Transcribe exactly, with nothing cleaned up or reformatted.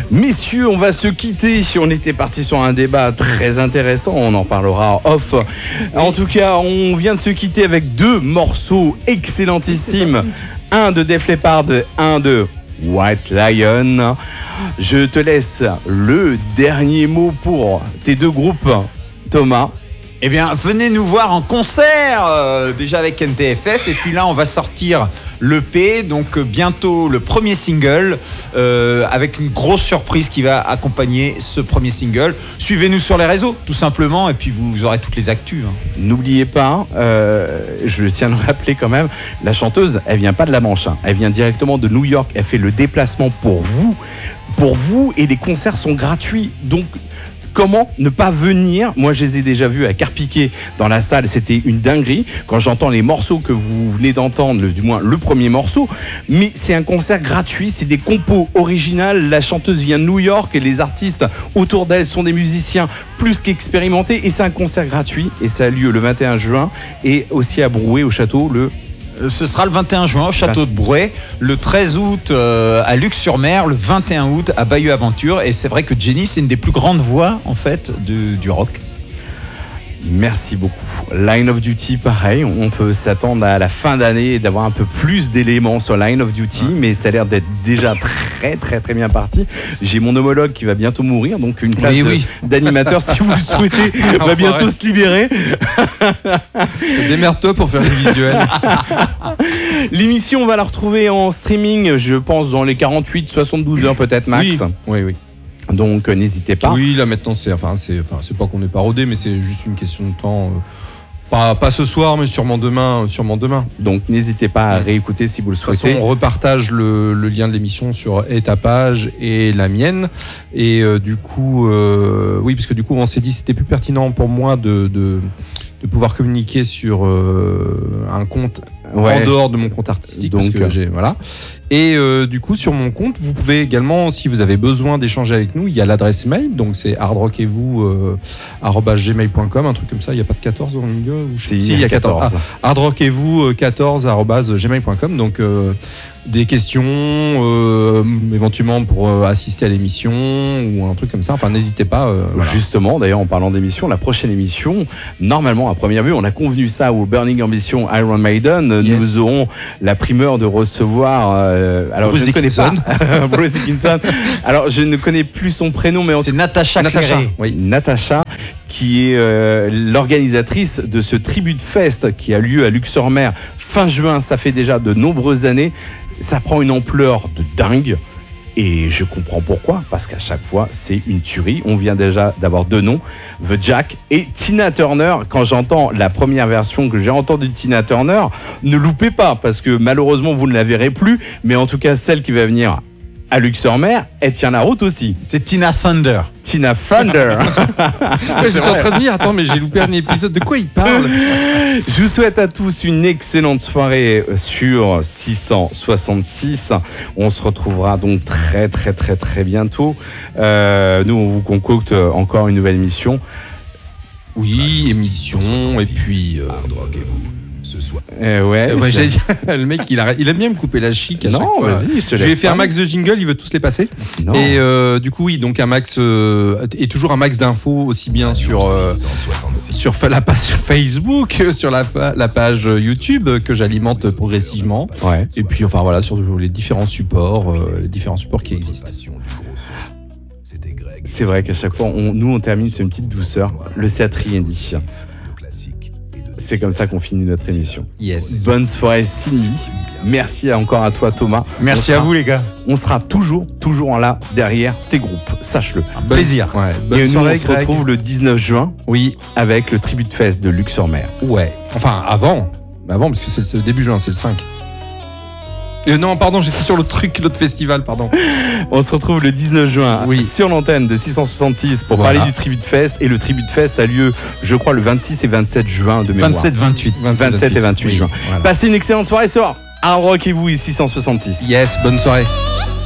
Messieurs, on va se quitter. On était parti sur un débat très intéressant. On en parlera off. En tout cas, on vient de se quitter avec deux morceaux excellentissimes. Un de Def Leppard, un de White Lion. Je te laisse le dernier mot pour tes deux groupes, Thomas. Eh bien, venez nous voir en concert, euh, déjà avec N T F F, et puis là, on va sortir l'E P, donc euh, bientôt le premier single, euh, avec une grosse surprise qui va accompagner ce premier single. Suivez-nous sur les réseaux, tout simplement, et puis vous aurez toutes les actus. Hein. N'oubliez pas, euh, je tiens à le rappeler quand même, la chanteuse, elle vient pas de la Manche, hein. Elle vient directement de New York, elle fait le déplacement pour vous, pour vous, et les concerts sont gratuits, donc... Comment ne pas venir? Moi, je les ai déjà vus à Carpiquet dans la salle. C'était une dinguerie. Quand j'entends les morceaux que vous venez d'entendre, du moins le premier morceau, mais c'est un concert gratuit. C'est des compos originales. La chanteuse vient de New York et les artistes autour d'elle sont des musiciens plus qu'expérimentés. Et c'est un concert gratuit. Et ça a lieu le vingt et un juin et aussi à Brouet au château le... Ce sera le vingt et un juin au château de Brouet, le treize août euh, à Luc-sur-Mer, le vingt et un août à Bayeux Aventure. Et c'est vrai que Jenny, c'est une des plus grandes voix en fait de, du rock. Merci beaucoup. Line of Duty, pareil, on peut s'attendre à la fin d'année d'avoir un peu plus d'éléments sur Line of Duty, ouais. Mais ça a l'air d'être déjà très très très bien parti. J'ai mon homologue qui va bientôt mourir, donc une place oui, oui. d'animateur, si vous le souhaitez, va bientôt se libérer. Démerde-toi pour faire des visuels. L'émission, on va la retrouver en streaming, je pense, dans les quarante-huit soixante-douze heures peut-être max. Oui, oui, oui. Donc euh, n'hésitez pas. Oui, là maintenant c'est enfin c'est enfin c'est pas qu'on est pas rodé, mais c'est juste une question de temps. Euh, pas pas ce soir, mais sûrement demain, sûrement demain. Donc n'hésitez pas à réécouter si vous le souhaitez. De toute façon, on repartage le, le lien de l'émission sur et ta page et la mienne. Et euh, du coup, euh, oui, parce que du coup, on s'est dit c'était plus pertinent pour moi de de, de pouvoir communiquer sur euh, un compte. Ouais. En dehors de mon compte artistique, donc parce que j'ai voilà. Et euh, du coup sur mon compte, vous pouvez également, si vous avez besoin d'échanger avec nous, il y a l'adresse mail, donc c'est hardrockevous arobase gmail point com, un truc comme ça. Il y a pas de quatorze au milieu ou si, il y a quatorze. Ah, hardrockevous quatorze arobase gmail point com. Donc euh, des questions, euh, éventuellement pour euh, assister à l'émission ou un truc comme ça. Enfin, n'hésitez pas. Euh, voilà. Justement, d'ailleurs, en parlant d'émission, la prochaine émission, normalement, à première vue, on a convenu ça au Burning Ambition Iron Maiden. Yes. Nous aurons la primeur de recevoir. Euh, alors, Bruce je ne connais pas Bruce Dickinson. Alors, je ne connais plus son prénom, mais c'est Natacha. Natacha. Oui, Natacha, qui est euh, l'organisatrice de ce Tribute Fest qui a lieu à Luc-sur-Mer fin juin. Ça fait déjà de nombreuses années. Ça prend une ampleur de dingue et je comprends pourquoi, parce qu'à chaque fois c'est une tuerie. On vient déjà d'avoir deux noms, The Jack et Tina Turner. Quand j'entends la première version que j'ai entendue de Tina Turner, ne loupez pas parce que malheureusement vous ne la verrez plus, mais en tout cas celle qui va venir à Luc-sur-Mer, elle tient la route aussi. C'est Tina Thunder. Tina Thunder. J'étais en train de dire, attends, mais j'ai loupé un épisode. De quoi il parle? Je vous souhaite à tous une excellente soirée sur six cent soixante-six. On se retrouvera donc très très très très bientôt. Euh, nous, on vous concocte encore une nouvelle émission. Oui, émission, et puis... Euh... Hard Rock et vous. Ce soir. Euh, ouais, ouais j'ai... le mec il, a... il aime bien me couper la chic à non, chaque fois. Vas-y, je te je vais faire un max de jingle, il veut tous les passer. Non. Et euh, du coup oui, donc un max euh, et toujours un max d'infos aussi bien sur euh, sur la page Facebook, sur la, la page YouTube que j'alimente progressivement. Ouais. Et puis enfin voilà sur les différents supports, euh, les différents supports qui existent. C'est vrai qu'à chaque fois, on, nous on termine sur une petite douceur, le Satrieni. C'est comme ça qu'on finit notre émission. Yes. Bonne soirée Sylvie. Merci encore à toi Thomas. Merci sera, à vous les gars. On sera toujours, toujours là derrière tes groupes. Sache-le. Un plaisir. Ouais. Bonne Et nous soirée, on se Greg. retrouve le dix-neuf juin. Oui. Avec le Tribute Fest de Luc-sur-Mer. Ouais. Enfin avant. Avant parce que c'est le début juin, c'est le cinq. Euh, non, pardon, j'étais sur l'autre truc, l'autre festival, pardon. On se retrouve le dix-neuf juin oui. sur l'antenne de six cent soixante-six pour voilà. parler du Tribute Fest. Et le Tribute Fest a lieu, je crois, le vingt-six et vingt-sept juin de mémoire. vingt-sept vingt-huit. vingt-sept et vingt-huit oui. juin. Voilà. Passez une excellente soirée sur Hard Rock et vous, six cent soixante-six. Yes, bonne soirée.